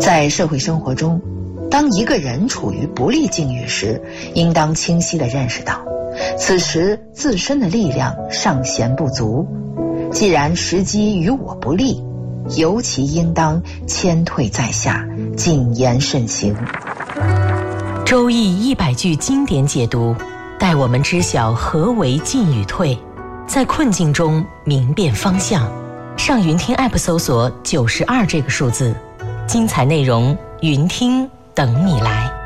在社会生活中，当一个人处于不利境遇时，应当清晰地认识到，此时自身的力量尚显不足。既然时机与我不利，尤其应当谦退在下，谨言慎行。 周易100句经典解读，带我们知晓何为进与退，在困境中明辨方向。上云听 App 搜索92这个数字，精彩内容云听等你来。